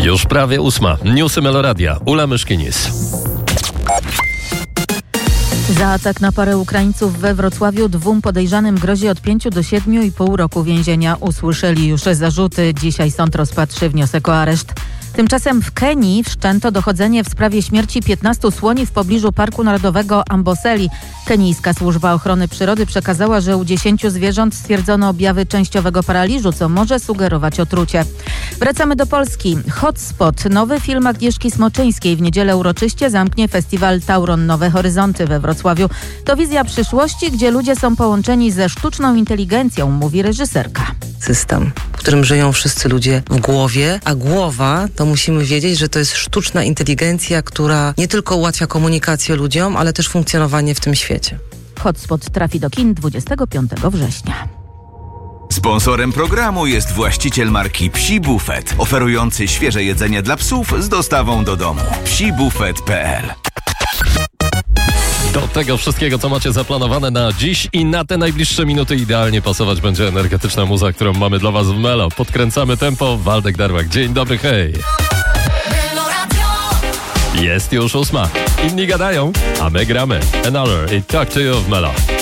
Już prawie 8. Newsy Meloradia. Ula Myszkinis. Za atak na parę Ukraińców we Wrocławiu 2 podejrzanym grozi od 5 do 7,5 roku więzienia. Usłyszeli już zarzuty. Dzisiaj sąd rozpatrzy wniosek o areszt. Tymczasem w Kenii wszczęto dochodzenie w sprawie śmierci 15 słoni w pobliżu Parku Narodowego Amboseli. Kenijska Służba Ochrony Przyrody przekazała, że u 10 zwierząt stwierdzono objawy częściowego paraliżu, co może sugerować otrucie. Wracamy do Polski. Hotspot, nowy film Agnieszki Smoczyńskiej. W niedzielę uroczyście zamknie festiwal Tauron Nowe Horyzonty we Wrocławiu. To wizja przyszłości, gdzie ludzie są połączeni ze sztuczną inteligencją, mówi reżyserka. System, w którym żyją wszyscy ludzie w głowie, a głowa, to musimy wiedzieć, że to jest sztuczna inteligencja, która nie tylko ułatwia komunikację ludziom, ale też funkcjonowanie w tym świecie. Hotspot trafi do kin 25 września. Sponsorem programu jest właściciel marki Psi Buffet, oferujący świeże jedzenie dla psów z dostawą do domu. psibufet.pl. Do tego wszystkiego, co macie zaplanowane na dziś i na te najbliższe minuty idealnie pasować będzie energetyczna muza, którą mamy dla was w Melo. Podkręcamy tempo. Waldek Darłak. Dzień dobry, hej. Jest już 8. Inni gadają, a my gramy. Another i Talk to You w Melo.